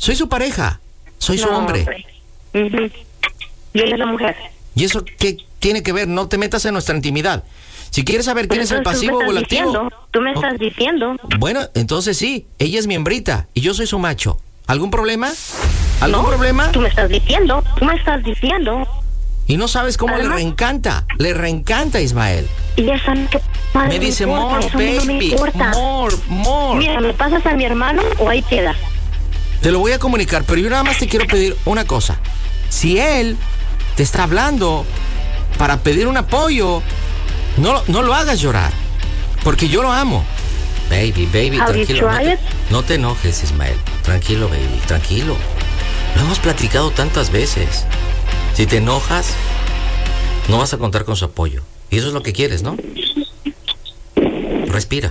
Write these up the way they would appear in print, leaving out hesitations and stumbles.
Soy su pareja. Soy su hombre. Uh-huh. Y ella es la mujer. ¿Y eso qué tiene que ver? No te metas en nuestra intimidad. Si quieres saber quién es el pasivo o el activo... Tú me estás diciendo. Bueno, entonces sí, ella es mi hembrita y yo soy su macho. ¿Algún problema? ¿Algún problema? Tú me estás diciendo. Y no sabes cómo le reencanta Ismael. Y esa me dice, more, baby, more. Mira, ¿me pasas a mi hermano o ahí queda? Te lo voy a comunicar, pero yo nada más te quiero pedir una cosa. Si él te está hablando para pedir un apoyo, no lo hagas llorar, porque yo lo amo. Baby, tranquilo. No te enojes, Ismael. Tranquilo, baby, tranquilo. Lo hemos platicado tantas veces. Si te enojas, no vas a contar con su apoyo. Y eso es lo que quieres, ¿no? Respira.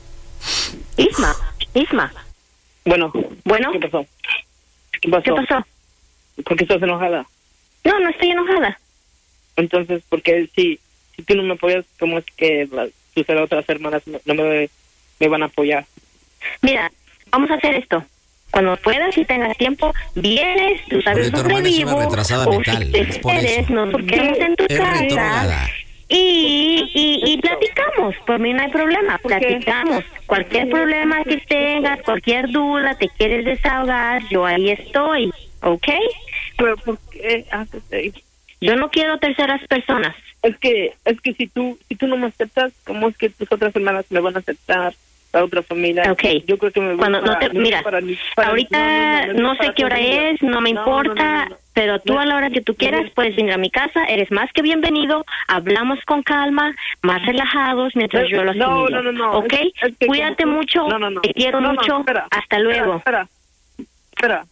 Isma. Bueno. ¿Qué pasó? ¿Qué pasó? ¿Por qué estás enojada? No estoy enojada. Entonces, porque si tú no me apoyas, ¿cómo es que tus otras hermanas no me van a apoyar? Mira, vamos a hacer esto. Cuando puedas y tengas tiempo, vienes, tú sabes dónde vivo. Es una retrasada mental, es por eso. Nos quedamos en tu casa y platicamos. Por mí no hay problema, platicamos. Cualquier problema que tengas, cualquier duda, te quieres desahogar, yo ahí estoy, ¿ok? Pero ¿por qué haces eso? Yo no quiero terceras personas. Es que si tú no me aceptas, ¿cómo es que tus otras hermanas me van a aceptar? La otra familia. Okay. Yo creo que me voy mira, ahorita no sé qué hora es, no me importa, pero tú a la hora que tú quieras puedes venir a mi casa, eres más que bienvenido, hablamos con calma, más relajados mientras yo lo asimilo. No. ¿Ok? Cuídate mucho, te quiero mucho, hasta luego. Espera.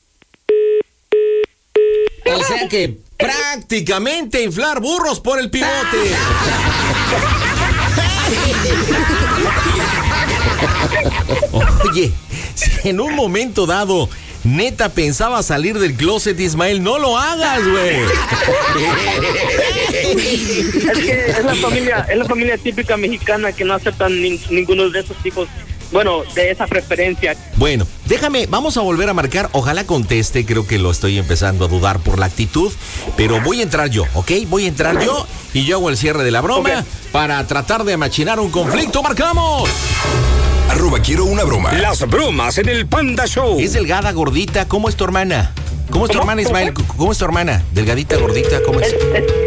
O sea que prácticamente inflar burros por el pivote. Oye, si en un momento dado neta pensaba salir del closet, Ismael, no lo hagas, güey. Es que es la familia típica mexicana que no aceptan ninguno de esos tipos. Bueno, de esa preferencia. Bueno, vamos a volver a marcar. Ojalá conteste, creo que lo estoy empezando a dudar por la actitud. Pero voy a entrar yo, ¿ok? Voy a entrar yo y yo hago el cierre de la broma para tratar de machinar un conflicto. ¡Marcamos! @quiero una broma. Las bromas en el Panda Show. Es delgada, gordita. ¿Cómo es tu hermana? ¿Cómo es tu hermana, Ismael? ¿Cómo es tu hermana? Delgadita, gordita, ¿cómo es?